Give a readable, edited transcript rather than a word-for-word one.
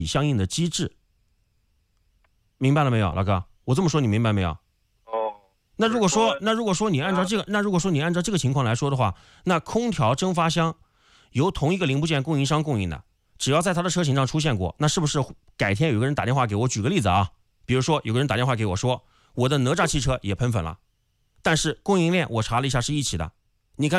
相应的机制，明白了没有，老哥？我这么说你明白没有？ 哦， 那如果说你按照这个情况来说的话，那空调蒸发箱由同一个零部件供应商供应的，只要在他的车型上出现过，那是不是改天有个人打电话给我？举个例子啊，比如说有个人打电话给我说，我的哪吒汽车也喷粉了，但是供应链我查了一下是一起的，